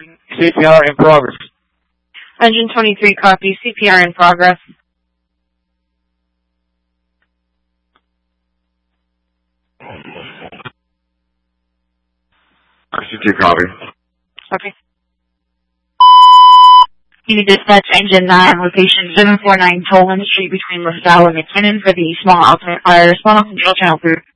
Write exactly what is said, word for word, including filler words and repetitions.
C P R in progress. Engine twenty-three, copy. C P R in progress. C two, copy. Okay. Unit dispatch, engine nine, location seven four nine Toland Street between LaSalle and McKinnon for the small alternate fire. Small control channel through